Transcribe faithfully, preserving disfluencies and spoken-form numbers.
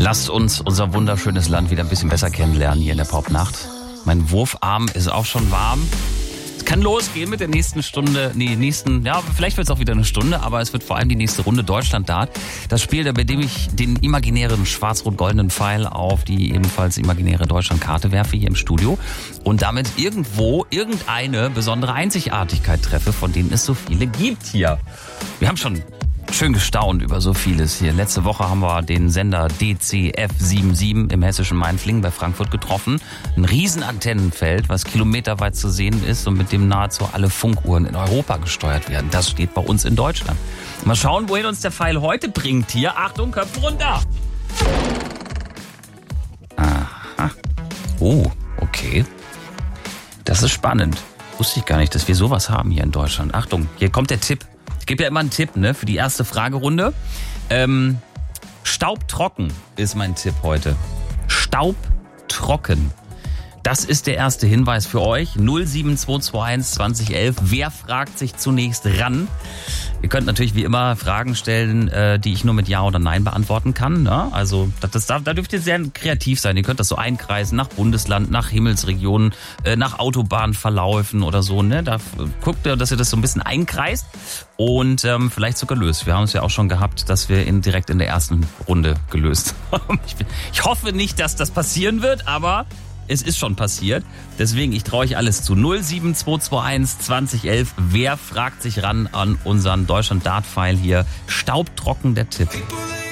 Lasst uns unser wunderschönes Land wieder ein bisschen besser kennenlernen hier in der Popnacht. Mein Wurfarm ist auch schon warm. Es kann losgehen mit der nächsten Stunde, nee, nächsten, ja, vielleicht wird es auch wieder eine Stunde, aber es wird vor allem die nächste Runde Deutschland-Dart. Das Spiel, bei dem ich den imaginären schwarz-rot-goldenen Pfeil auf die ebenfalls imaginäre Deutschland-Karte werfe hier im Studio und damit irgendwo irgendeine besondere Einzigartigkeit treffe, von denen es so viele gibt hier. Wir haben schon schön gestaunt über so vieles hier. Letzte Woche haben wir den Sender D C F siebenundsiebzig im hessischen Mainflingen bei Frankfurt getroffen. Ein Riesenantennenfeld, was kilometerweit zu sehen ist und mit dem nahezu alle Funkuhren in Europa gesteuert werden. Das steht bei uns in Deutschland. Mal schauen, wohin uns der Pfeil heute bringt hier. Achtung, Köpfe runter! Aha. Oh, okay. Das ist spannend. Wusste ich gar nicht, dass wir sowas haben hier in Deutschland. Achtung, hier kommt der Tipp. Ich gebe ja immer einen Tipp, ne, für die erste Fragerunde. Ähm, staubtrocken ist mein Tipp heute. Staubtrocken. Das ist der erste Hinweis für euch. null sieben zwei zwei eins zwanzig elf. Wer fragt sich zunächst ran? Ihr könnt natürlich wie immer Fragen stellen, äh, die ich nur mit Ja oder Nein beantworten kann. Ne? Also das, das darf, da dürft ihr sehr kreativ sein. Ihr könnt das so einkreisen nach Bundesland, nach Himmelsregionen, äh, nach Autobahnverläufen oder so. Ne? Da guckt ihr, dass ihr das so ein bisschen einkreist und ähm, vielleicht sogar löst. Wir haben es ja auch schon gehabt, dass wir ihn direkt in der ersten Runde gelöst haben. Ich, ich hoffe nicht, dass das passieren wird, aber es ist schon passiert. Deswegen, ich traue euch alles zu. null sieben zwei zwei eins zwanzig elf. Wer fragt sich ran an unseren Deutschland-Dart-Pfeil hier? Staubtrocken der Tipp.